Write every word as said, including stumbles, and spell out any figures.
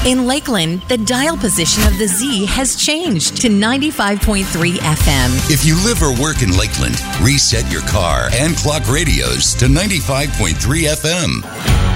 In Lakeland, the dial position of the Z has changed to ninety-five point three F M. If you live or work in Lakeland, reset your car and clock radios to ninety-five point three F M.